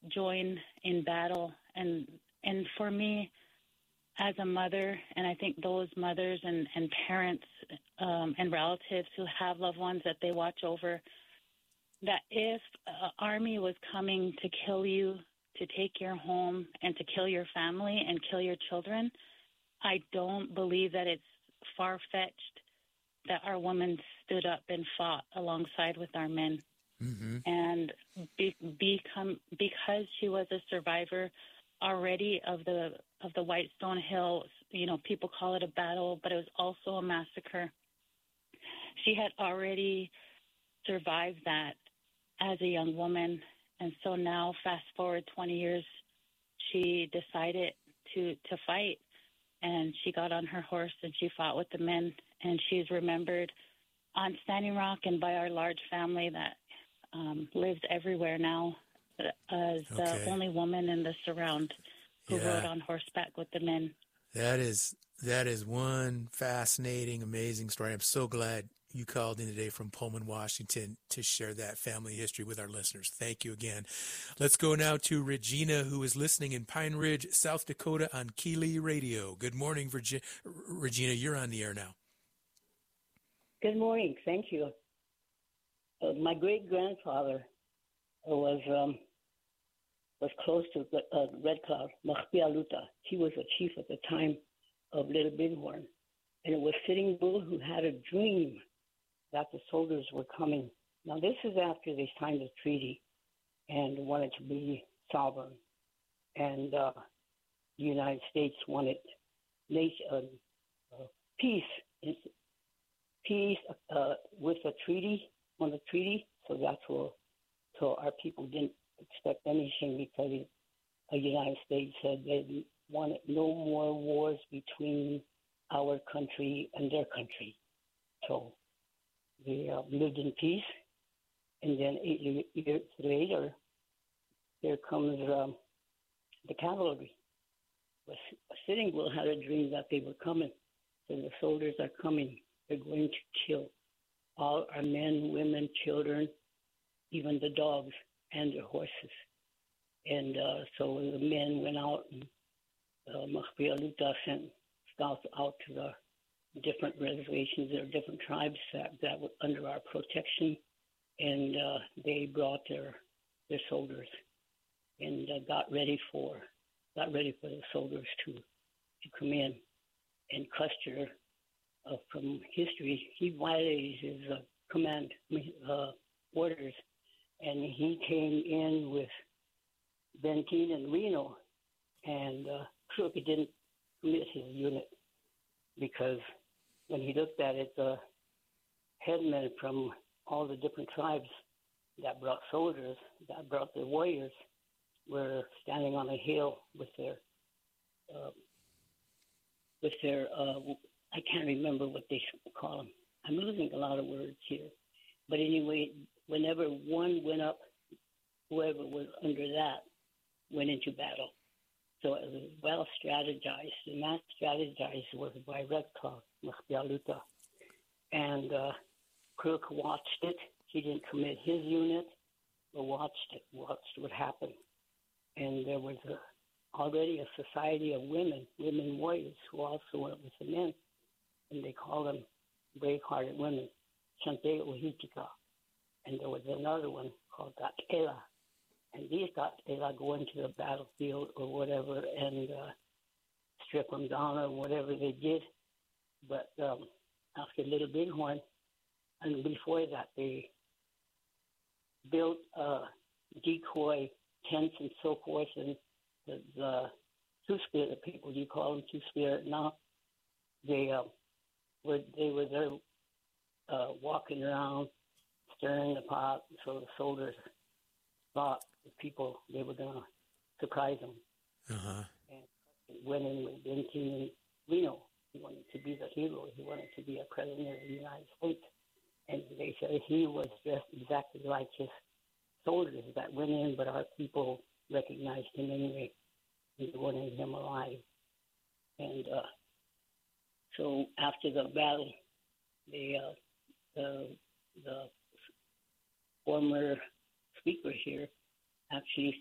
join in battle. And for me, as a mother, and I think those mothers and parents and relatives who have loved ones that they watch over, that if an army was coming to kill you, to take your home, and to kill your family and kill your children, I don't believe that it's far-fetched that our women stood up and fought alongside with our men. Mm-hmm. And because she was a survivor already of the Whitestone Hill, people call it a battle, but it was also a massacre. She had already survived that as a young woman. And so now, fast forward 20 years, she decided to fight. And she got on her horse and she fought with the men. And she's remembered on Standing Rock and by our large family that lives everywhere now as the only woman in the surround who rode on horseback with the men. That is one fascinating, amazing story. I'm so glad you called in today from Pullman, Washington, to share that family history with our listeners. Thank you again. Let's go now to Regina, who is listening in Pine Ridge, South Dakota on Keeley Radio. Good morning, Regina. You're on the air now. Good morning. Thank you. My great-grandfather was close to Red Cloud, Mahbialuta. He was a chief at the time of Little Bighorn. And it was Sitting Bull who had a dream that the soldiers were coming. Now, this is after they signed a treaty and wanted to be sovereign. And the United States wanted peace with a treaty, on the treaty. So so our people didn't expect anything because the United States said they wanted no more wars between our country and their country. So they lived in peace. And then 8 years later, here comes the cavalry. Sitting Bull had a dream that they were coming. So the soldiers are coming. They're going to kill all our men, women, children, even the dogs and their horses. And so the men went out, and Mahbialuta sent scouts out to the different reservations or different tribes that were under our protection, and they brought their soldiers and got ready for the soldiers to come in. And Custer, from history, he violated his command orders, and he came in with Benteen and Reno, and Crook didn't commit his unit because when he looked at it, the headmen from all the different tribes that brought soldiers, that brought their warriors, were standing on a hill with their I can't remember what they call them. I'm losing a lot of words here. But anyway, whenever one went up, whoever was under that went into battle. So it was well strategized, and that strategized was by Red Cloud, Mahbialuta. And Crook watched it. He didn't commit his unit, but watched what happened. And there was already a society of women warriors who also went with the men. And they called them brave-hearted women, Chante Ohitika. And there was another one called Gatela. And these Gatela go into the battlefield or whatever and strip them down or whatever they did. But after Little Bighorn, and before that, they built decoy tents and so forth. And the Two-Spirit people, you call them Two-Spirit now, they were there walking around, stirring the pot, so the soldiers thought the people, they were going to surprise them. Uh-huh. And went in with Benteen and Reno. He wanted to be the hero. He wanted to be a president of the United States. And they said he was dressed exactly like his soldiers that went in, but our people recognized him anyway. They wanted him alive. And so after the battle, the former speaker here actually